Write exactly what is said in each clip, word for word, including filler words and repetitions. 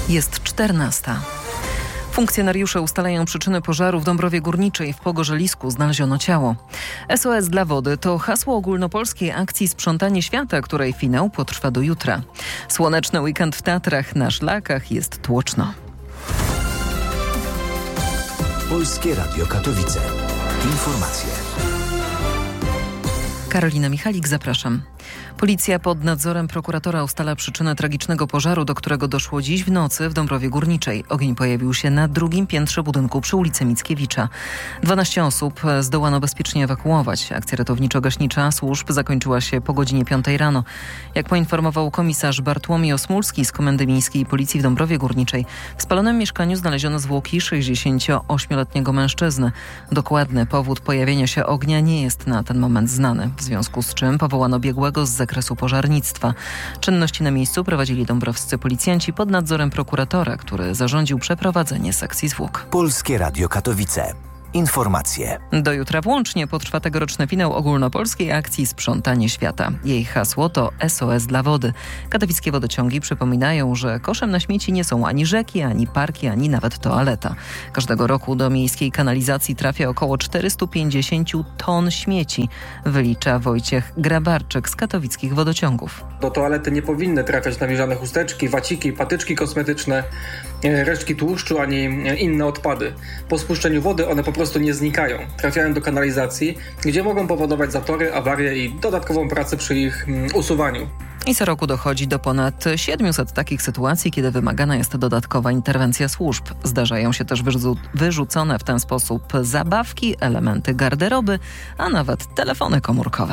Jest czternasta. Funkcjonariusze ustalają przyczyny pożaru w Dąbrowie Górniczej. W Pogorzelisku znaleziono ciało. S O S dla wody to hasło ogólnopolskiej akcji Sprzątanie Świata, której finał potrwa do jutra. Słoneczny weekend w Tatrach, na szlakach jest tłoczno. Polskie Radio Katowice. Informacje. Karolina Michalik, zapraszam. Policja pod nadzorem prokuratora ustala przyczynę tragicznego pożaru, do którego doszło dziś w nocy w Dąbrowie Górniczej. Ogień pojawił się na drugim piętrze budynku przy ulicy Mickiewicza. dwanaście osób zdołano bezpiecznie ewakuować. Akcja ratowniczo-gaśnicza służb zakończyła się po godzinie piątej rano. Jak poinformował komisarz Bartłomiej Osmulski z Komendy Miejskiej Policji w Dąbrowie Górniczej, w spalonym mieszkaniu znaleziono zwłoki sześćdziesięcioośmioletniego mężczyzny. Dokładny powód pojawienia się ognia nie jest na ten moment znany, w związku z czym powołano biegłego z zakresu pożarnictwa. Czynności na miejscu prowadzili dąbrowscy policjanci pod nadzorem prokuratora, który zarządził przeprowadzenie sekcji zwłok. Polskie Radio Katowice. Informacje. Do jutra włącznie potrwa tegoroczny finał ogólnopolskiej akcji Sprzątanie Świata. Jej hasło to S O S dla wody. Katowickie wodociągi przypominają, że koszem na śmieci nie są ani rzeki, ani parki, ani nawet toaleta. Każdego roku do miejskiej kanalizacji trafia około czterysta pięćdziesiąt ton śmieci, wylicza Wojciech Grabarczyk z katowickich wodociągów. Do toalety nie powinny trafiać nawilżane chusteczki, waciki, patyczki kosmetyczne, resztki tłuszczu ani inne odpady. Po spuszczeniu wody one po prostu nie znikają. Trafiają do kanalizacji, gdzie mogą powodować zatory, awarie i dodatkową pracę przy ich usuwaniu. I co roku dochodzi do ponad siedmiuset takich sytuacji, kiedy wymagana jest dodatkowa interwencja służb. Zdarzają się też wyrzu- wyrzucone w ten sposób zabawki, elementy garderoby, a nawet telefony komórkowe.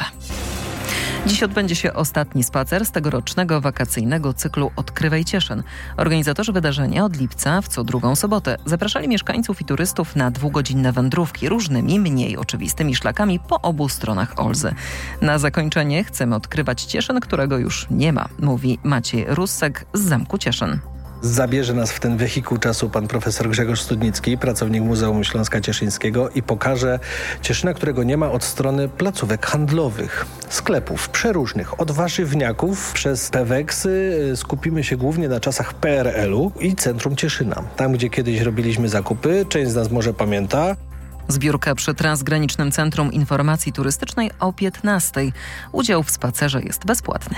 Dziś odbędzie się ostatni spacer z tegorocznego wakacyjnego cyklu Odkrywaj Cieszyn. Organizatorzy wydarzenia od lipca w co drugą sobotę zapraszali mieszkańców i turystów na dwugodzinne wędrówki różnymi, mniej oczywistymi szlakami po obu stronach Olzy. Na zakończenie chcemy odkrywać Cieszyn, którego już nie ma, mówi Maciej Russek z Zamku Cieszyn. Zabierze nas w ten wehikuł czasu pan profesor Grzegorz Studnicki, pracownik Muzeum Śląska Cieszyńskiego, i pokaże Cieszyna, którego nie ma, od strony placówek handlowych, sklepów przeróżnych, od warzywniaków przez Peweksy. Skupimy się głównie na czasach P R L-u i centrum Cieszyna. Tam, gdzie kiedyś robiliśmy zakupy, część z nas może pamięta. Zbiórka przy Transgranicznym Centrum Informacji Turystycznej o piętnastej. Udział w spacerze jest bezpłatny.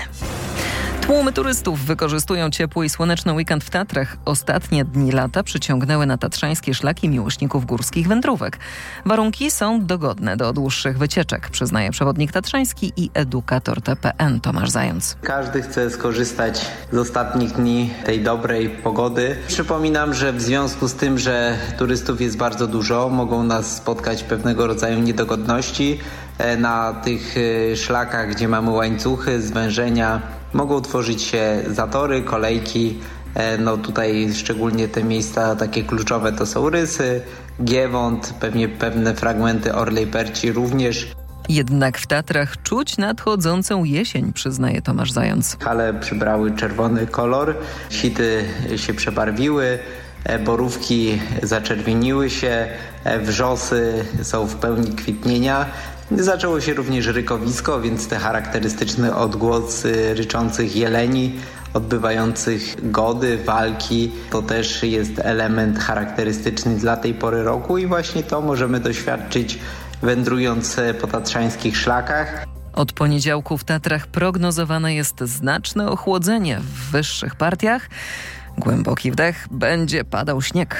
Tłumy turystów wykorzystują ciepły i słoneczny weekend w Tatrach. Ostatnie dni lata przyciągnęły na tatrzańskie szlaki miłośników górskich wędrówek. Warunki są dogodne do dłuższych wycieczek, przyznaje przewodnik tatrzański i edukator T P N Tomasz Zając. Każdy chce skorzystać z ostatnich dni tej dobrej pogody. Przypominam, że w związku z tym, że turystów jest bardzo dużo, mogą nas spotkać pewnego rodzaju niedogodności. Na tych szlakach, gdzie mamy łańcuchy, zwężenia, mogą tworzyć się zatory, kolejki. No tutaj szczególnie te miejsca takie kluczowe to są Rysy, Giewont, pewnie pewne fragmenty Orlej Perci również. Jednak w Tatrach czuć nadchodzącą jesień, przyznaje Tomasz Zając. Hale przybrały czerwony kolor, sity się przebarwiły, borówki zaczerwieniły się, wrzosy są w pełni kwitnienia. Zaczęło się również rykowisko, więc te charakterystyczne odgłosy ryczących jeleni, odbywających gody, walki, to też jest element charakterystyczny dla tej pory roku i właśnie to możemy doświadczyć, wędrując po tatrzańskich szlakach. Od poniedziałku w Tatrach prognozowane jest znaczne ochłodzenie w wyższych partiach. Głęboki wdech, będzie padał śnieg.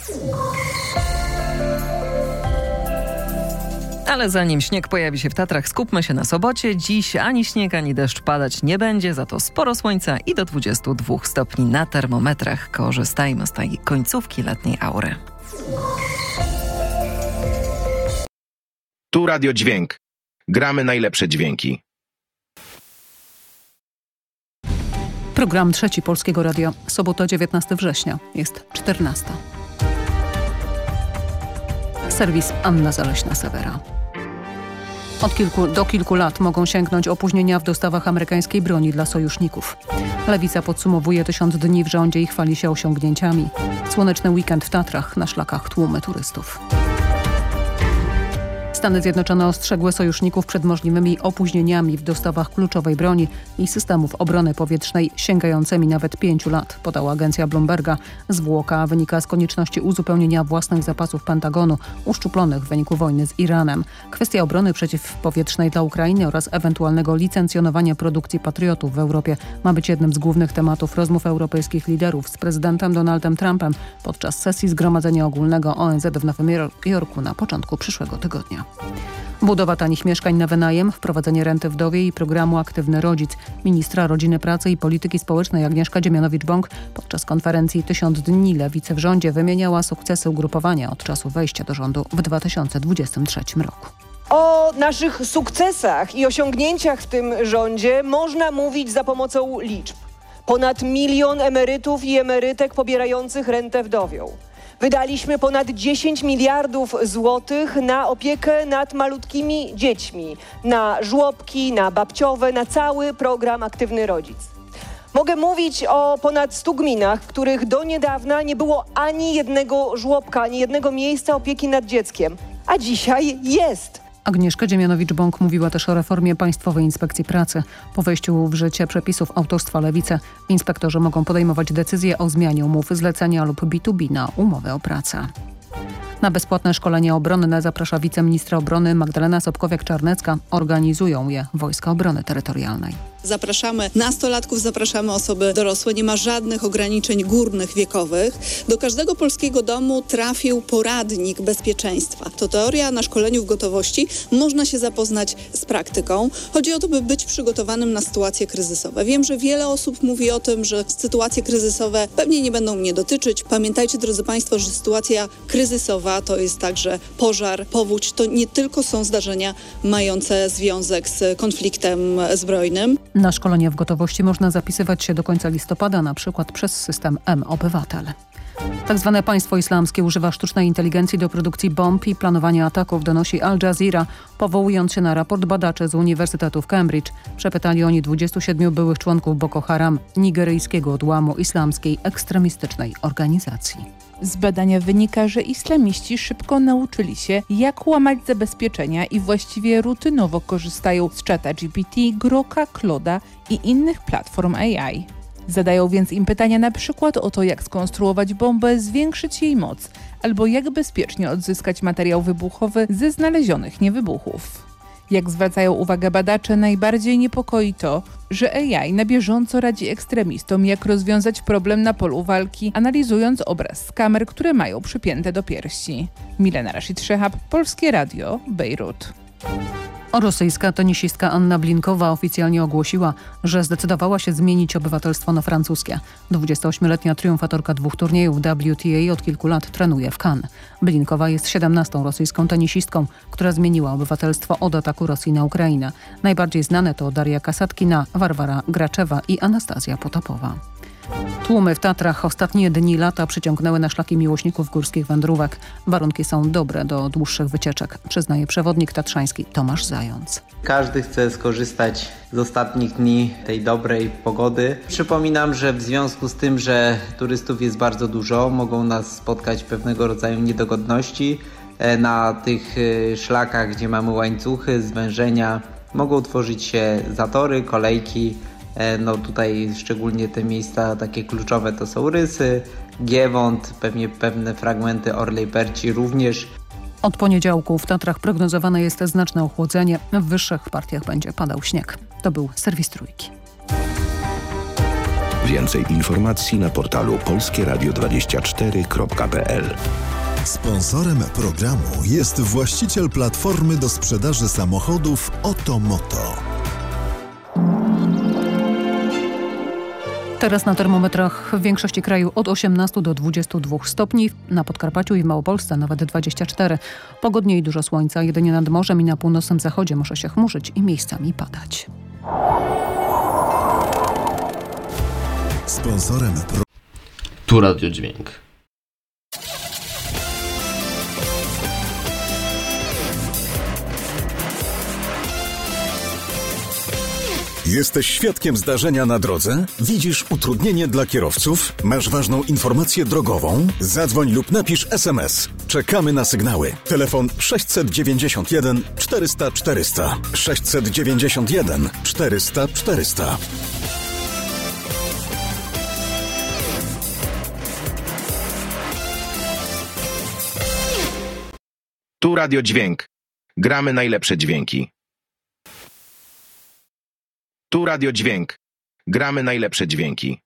Ale zanim śnieg pojawi się w Tatrach, skupmy się na sobocie. Dziś ani śnieg, ani deszcz padać nie będzie, za to sporo słońca i do dwudziestu dwóch stopni na termometrach. Korzystajmy z tej końcówki letniej aury. Tu Radio Dźwięk. Gramy najlepsze dźwięki. Program Trzeci Polskiego Radia. Sobota, dziewiętnastego września. Jest czternasta. Serwis Anna Zaleśna-Sewera. Od kilku do kilku lat mogą sięgnąć opóźnienia w dostawach amerykańskiej broni dla sojuszników. Lewica podsumowuje tysiąc dni w rządzie i chwali się osiągnięciami. Słoneczny weekend w Tatrach, na szlakach tłumy turystów. Stany Zjednoczone ostrzegły sojuszników przed możliwymi opóźnieniami w dostawach kluczowej broni i systemów obrony powietrznej sięgającymi nawet pięciu lat, podała agencja Bloomberga. Zwłoka wynika z konieczności uzupełnienia własnych zapasów Pentagonu uszczuplonych w wyniku wojny z Iranem. Kwestia obrony przeciwpowietrznej dla Ukrainy oraz ewentualnego licencjonowania produkcji patriotów w Europie ma być jednym z głównych tematów rozmów europejskich liderów z prezydentem Donaldem Trumpem podczas sesji Zgromadzenia Ogólnego O N Z w Nowym Jorku na początku przyszłego tygodnia. Budowa tanich mieszkań na wynajem, wprowadzenie renty wdowiej i programu Aktywny Rodzic. Ministra Rodziny, Pracy i Polityki Społecznej Agnieszka Dziemianowicz-Bąk podczas konferencji Tysiąc dni Lewicy w rządzie wymieniała sukcesy ugrupowania od czasu wejścia do rządu w dwa tysiące dwudziestym trzecim roku. O naszych sukcesach i osiągnięciach w tym rządzie można mówić za pomocą liczb. Ponad milion emerytów i emerytek pobierających rentę wdowią. Wydaliśmy ponad dziesięć miliardów złotych na opiekę nad malutkimi dziećmi, na żłobki, na babciowe, na cały program Aktywny Rodzic. Mogę mówić o ponad stu gminach, w których do niedawna nie było ani jednego żłobka, ani jednego miejsca opieki nad dzieckiem, a dzisiaj jest. Agnieszka Dziemianowicz-Bąk mówiła też o reformie Państwowej Inspekcji Pracy. Po wejściu w życie przepisów autorstwa Lewicy inspektorzy mogą podejmować decyzje o zmianie umów zlecenia lub B dwa B na umowę o pracę. Na bezpłatne szkolenie obronne zaprasza wiceministra obrony Magdalena Sobkowiak-Czarnecka. Organizują je Wojska Obrony Terytorialnej. Zapraszamy nastolatków, zapraszamy osoby dorosłe. Nie ma żadnych ograniczeń górnych wiekowych. Do każdego polskiego domu trafił poradnik bezpieczeństwa. To teoria, na szkoleniu w gotowości można się zapoznać z praktyką. Chodzi o to, by być przygotowanym na sytuacje kryzysowe. Wiem, że wiele osób mówi o tym, że sytuacje kryzysowe pewnie nie będą mnie dotyczyć. Pamiętajcie, drodzy Państwo, że sytuacja kryzysowa to jest także pożar, powódź. To nie tylko są zdarzenia mające związek z konfliktem zbrojnym. Na szkolenie w gotowości można zapisywać się do końca listopada, na przykład przez system M-Obywatel. Tak zwane państwo islamskie używa sztucznej inteligencji do produkcji bomb i planowania ataków, donosi Al Jazeera, powołując się na raport badaczy z Uniwersytetu w Cambridge. Przepytali oni dwudziestu siedmiu byłych członków Boko Haram, nigeryjskiego odłamu islamskiej ekstremistycznej organizacji. Z badania wynika, że islamiści szybko nauczyli się, jak łamać zabezpieczenia i właściwie rutynowo korzystają z czata G P T, Groka, Claude'a i innych platform A I. Zadają więc im pytania na przykład o to, jak skonstruować bombę, zwiększyć jej moc, albo jak bezpiecznie odzyskać materiał wybuchowy ze znalezionych niewybuchów. Jak zwracają uwagę badacze, najbardziej niepokoi to, że A I na bieżąco radzi ekstremistom, jak rozwiązać problem na polu walki, analizując obraz z kamer, które mają przypięte do piersi. Milena Rashid-Szehab, Polskie Radio, Bejrut. Rosyjska tenisistka Anna Blinkowa oficjalnie ogłosiła, że zdecydowała się zmienić obywatelstwo na francuskie. dwudziestoośmioletnia triumfatorka dwóch turniejów W T A od kilku lat trenuje w Cannes. Blinkowa jest siedemnastą rosyjską tenisistką, która zmieniła obywatelstwo od ataku Rosji na Ukrainę. Najbardziej znane to Daria Kasatkina, Warwara Graczewa i Anastazja Potopowa. Tłumy w Tatrach ostatnie dni lata przyciągnęły na szlaki miłośników górskich wędrówek. Warunki są dobre do dłuższych wycieczek, przyznaje przewodnik tatrzański Tomasz Zając. Każdy chce skorzystać z ostatnich dni tej dobrej pogody. Przypominam, że w związku z tym, że turystów jest bardzo dużo, mogą nas spotkać pewnego rodzaju niedogodności. Na tych szlakach, gdzie mamy łańcuchy, zwężenia, mogą tworzyć się zatory, kolejki. No tutaj szczególnie te miejsca takie kluczowe to są Rysy, Giewont, pewnie pewne fragmenty Orlej Perci również. Od poniedziałku w Tatrach prognozowane jest znaczne ochłodzenie. W wyższych partiach będzie padał śnieg. To był serwis Trójki. Więcej informacji na portalu polskie radio dwadzieścia cztery kropka p l. Sponsorem programu jest właściciel platformy do sprzedaży samochodów Otomoto. Teraz na termometrach w większości kraju od osiemnastu do dwudziestu dwóch stopni, na Podkarpaciu i w Małopolsce nawet dwadzieścia cztery. Pogodnie i dużo słońca, jedynie nad morzem i na północnym zachodzie może się chmurzyć i miejscami padać. Sponsorem pro... Tu Radio Dźwięk. Jesteś świadkiem zdarzenia na drodze? Widzisz utrudnienie dla kierowców? Masz ważną informację drogową? Zadzwoń lub napisz es em es. Czekamy na sygnały. Telefon sześćset dziewięćdziesiąt jeden czterysta czterysta. sześćset dziewięćdziesiąt jeden czterysta czterysta. Tu Radio Dźwięk. Gramy najlepsze dźwięki. Tu Radio Dźwięk. Gramy najlepsze dźwięki.